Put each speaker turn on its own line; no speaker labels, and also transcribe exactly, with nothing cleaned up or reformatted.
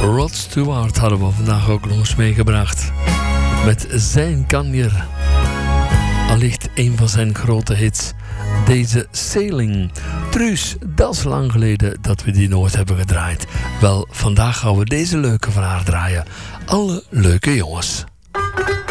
Rod Stewart hadden we vandaag ook nog eens meegebracht. Met Zijn Kanjer. Allicht een van zijn grote hits. Deze Sailing. Truus, dat is lang geleden dat we die nooit hebben gedraaid. Wel, vandaag gaan we deze leuke van haar draaien. Alle leuke jongens.